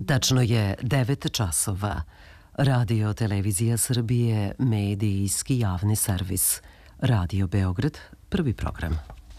Tačno je 9 časova. Radio Televizija Srbije, medijski javni servis. Radio Beograd, prvi program.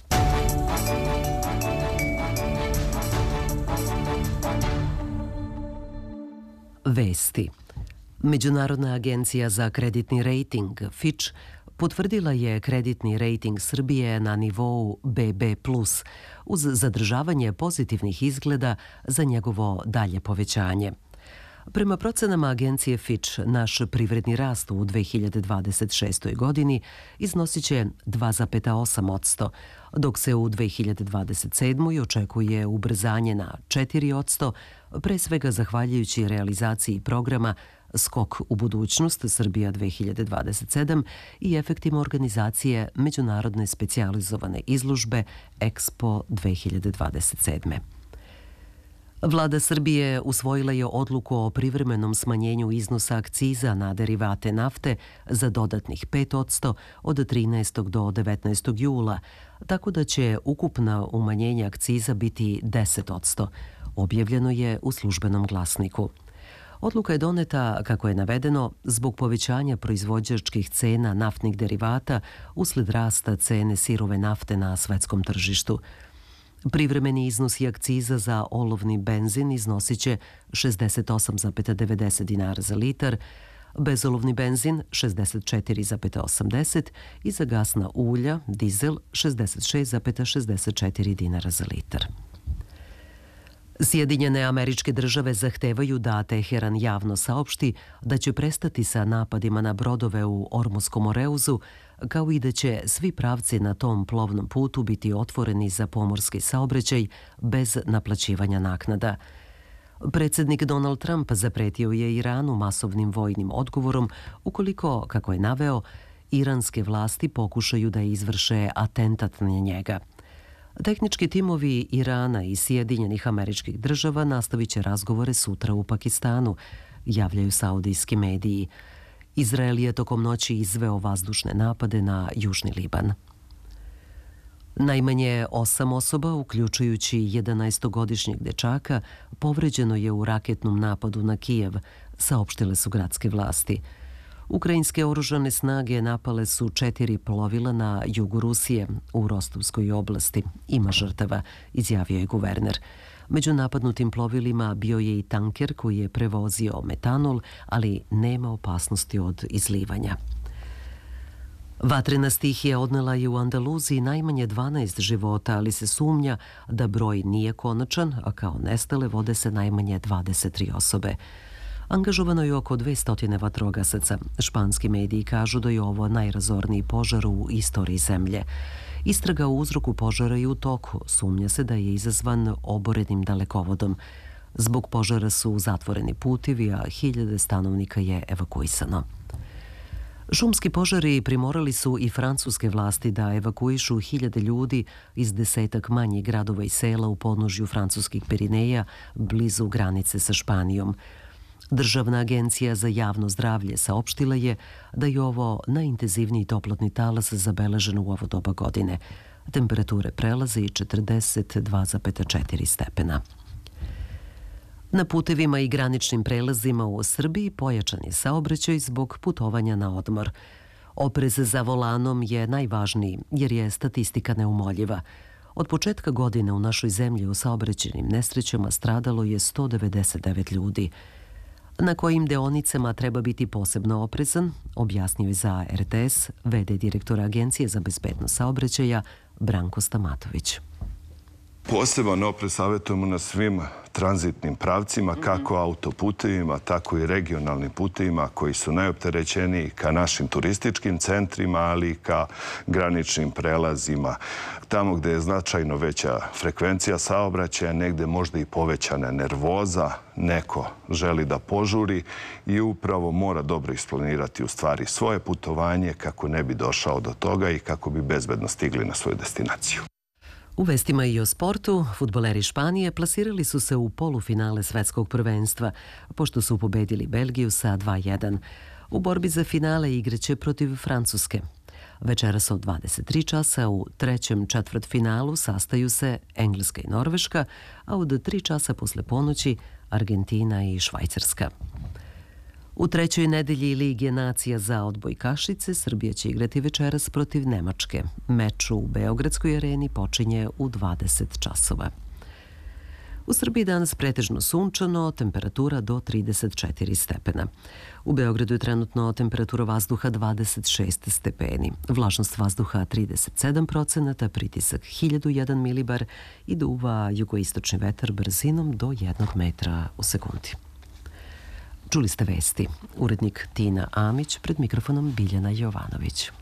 Vesti. Međunarodna agencija za kreditni rejting Fitch potvrdila je kreditni rejting Srbije na nivou BB+, uz zadržavanje pozitivnih izgleda za njegovo dalje povećanje. Prema procenama agencije Fitch, naš privredni rast u 2026. godini iznosit će 2,8%, dok se u 2027. očekuje ubrzanje na 4%, pre svega zahvaljujući realizaciji programa Skok u budućnost Srbija 2027 i efektima organizacije međunarodne specijalizovane izložbe Expo 2027. Vlada Srbije usvojila je odluku o privremenom smanjenju iznosa akciza na derivate nafte za dodatnih 5% od 13. do 19. jula, tako da će ukupna umanjenja akciza biti 10%, objavljeno je u službenom glasniku. Odluka je doneta, kako je navedeno, zbog povećanja proizvođačkih cena naftnih derivata usled rasta cene sirove nafte na svetskom tržištu. Privremeni iznos i akciza za olovni benzin iznosit će 68,90 dinara za litar, bezolovni benzin 64,80 i za gasna ulja, dizel 66,64 dinara za litar. Sjedinjene Američke Države zahtevaju da Teheran javno saopšti da će prestati sa napadima na brodove u Ormutskom Moreuzu, kao i da će svi pravci na tom plovnom putu biti otvoreni za pomorski saobraćaj bez naplaćivanja naknada. Predsjednik Donald Trump zapretio je Iranu masovnim vojnim odgovorom ukoliko, kako je naveo, iranske vlasti pokušaju da izvrše atentat na njega. Tehnički timovi Irana i Sjedinjenih Američkih Država nastavit će razgovore sutra u Pakistanu, javljaju saudijski mediji. Izrael je tokom noći izveo vazdušne napade na Južni Liban. Najmanje 8 osoba, uključujući 11-godišnjeg dečaka, povređeno je u raketnom napadu na Kijev, saopštile su gradske vlasti. Ukrajinske oružane snage napale su 4 plovila na jugu Rusije, u Rostovskoj oblasti. Ima žrtava, izjavio je guverner. Među napadnutim plovilima bio je i tanker koji je prevozio metanol, ali nema opasnosti od izlivanja. Vatrena stihija odnela je u Andaluziji najmanje 12 života, ali se sumnja da broj nije konačan, a kao nestale vode se najmanje 23 osobe. Angažovano je oko 200 vatrogasaca. Španski mediji kažu da je ovo najrazorniji požar u istoriji zemlje. Istraga o uzroku požara je u toku. Sumnja se da je izazvan oborenim dalekovodom. Zbog požara su zatvoreni putevi, a 1000 stanovnika je evakuisano. Šumski požari primorali su i francuske vlasti da evakuišu 1000 ljudi iz 10 manjih gradova i sela u podnožju francuskih Pirineja, blizu granice sa Španijom. Državna agencija za javno zdravlje saopštila je da je ovo najintenzivniji toplotni talas zabeležen u ovo doba godine. Temperature prelaze i 42,4 stepena. Na putevima i graničnim prelazima u Srbiji pojačan je saobraćaj zbog putovanja na odmor. Oprez za volanom je najvažniji jer je statistika neumoljiva. Od početka godine u našoj zemlji u saobraćajnim nesrećama stradalo je 199 ljudi. Na kojim deonicama treba biti posebno oprezan, objasnio je za RTS v.d. direktora Agencije za bezbednost saobraćaja Branko Stamatović. Poseban oprez savjetujemo na svim tranzitnim pravcima, kako autoputevima, tako i regionalnim putevima koji su najopterećeniji ka našim turističkim centrima, ali i ka graničnim prelazima. Tamo gde je značajno veća frekvencija saobraćaja, negde možda i povećana nervoza, neko želi da požuri i upravo mora dobro isplanirati u stvari svoje putovanje kako ne bi došao do toga i kako bi bezbedno stigli na svoju destinaciju. U vestima i o sportu, fudbaleri Španije plasirali su se u polufinale svetskog prvenstva, pošto su pobedili Belgiju sa 2:1. U borbi za finale igraće protiv Francuske. Večeras od 23 časa u trećem četvrtfinalu sastaju se Engleska i Norveška, a od 3 časa posle ponoći Argentina i Švajcarska. U trećoj nedelji Lige nacija za odbojkašice Srbija će igrati večeras protiv Nemačke. Meč u Beogradskoj areni počinje u 20 časova. U Srbiji danas pretežno sunčano, temperatura do 34 stepena. U Beogradu je trenutno temperatura vazduha 26 stepeni, vlažnost vazduha 37%, pritisak 1001 milibar i duva jugoistočni vetar brzinom do 1 metra u sekundi. Čuli ste vesti. Urednik Tina Amić, pred mikrofonom Biljana Jovanović.